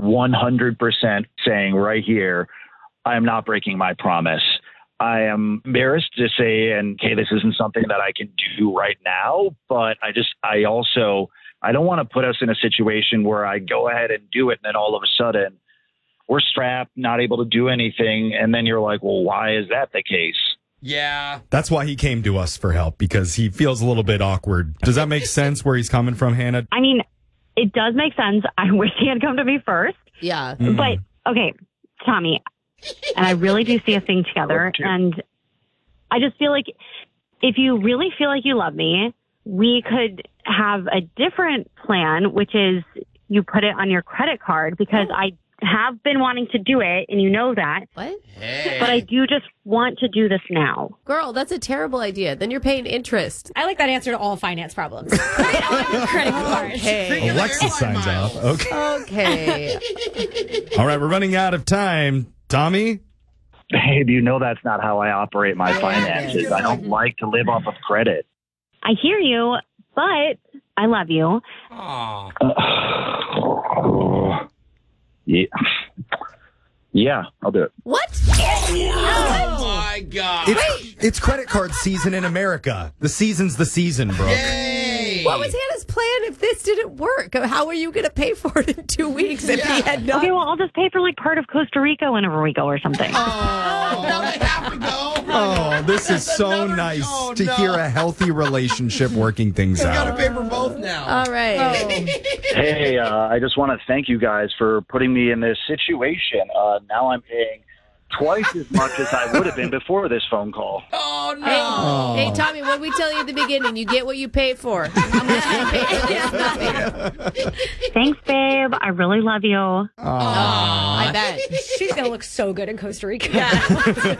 100% saying right here, I am not breaking my promise. I am embarrassed to say, and okay, this isn't something that I can do right now, but I don't want to put us in a situation where I go ahead and do it, and then all of a sudden we're strapped, not able to do anything, and then you're like, well, why is that the case? Yeah. That's why he came to us for help, because he feels a little bit awkward. Does that make sense where he's coming from, Hannah? I mean, it does make sense. I wish he had come to me first. Yeah. But, okay, Tommy, and I really do see us thing together. And I just feel like if you really feel like you love me, we could have a different plan, which is you put it on your credit card, because I have been wanting to do it, and you know that. What? Hey. But I do just want to do this now. Girl, that's a terrible idea. Then you're paying interest. I like that answer to all finance problems. Put it on your credit card. Okay. Alexa signs off. Okay. Okay. All right, we're running out of time. Tommy? Babe, you know that's not how I operate my finances. I don't like to live off of credit. I hear you, but I love you. Aw. Yeah, I'll do it. What? Oh, my God. It's credit card season in America. The season's the season, Brooke. Yay. What was Hannah's plan if this didn't work? How are you going to pay for it in 2 weeks if he had not? Okay, well, I'll just pay for like part of Costa Rica whenever we go or something. Oh, now they have to go. Oh, this is so nice to hear a healthy relationship working things We got to out. pay for both now. All right. Hey, I just want to thank you guys for putting me in this situation. Now I'm paying twice as much as I would have been before this phone call. Oh, no. Hey, Tommy, what did we tell you at the beginning? You get what you pay for. I'm not going to pay for this. Nothing. Thanks, babe. I really love you. I bet. She's going to look so good in Costa Rica.